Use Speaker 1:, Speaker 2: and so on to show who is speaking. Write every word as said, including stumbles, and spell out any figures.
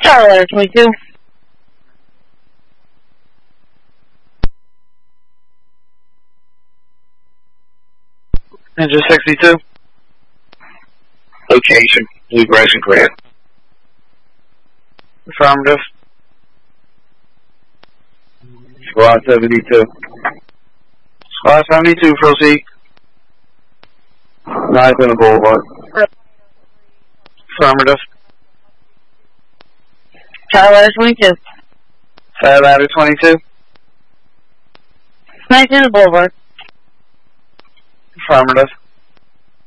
Speaker 1: Tower Ladder twenty-two.
Speaker 2: Ninja sixty-two.
Speaker 3: Location, Bluegrass and Grant.
Speaker 2: Affirmative.
Speaker 3: Squad seventy-two.
Speaker 2: Squad seventy-two, proceed.
Speaker 3: Ninth on the Boulevard.
Speaker 2: Affirmative.
Speaker 1: Tower Ladder twenty-two.
Speaker 2: Tower Ladder twenty-two.
Speaker 1: Ninth on the Boulevard.
Speaker 2: Affirmative.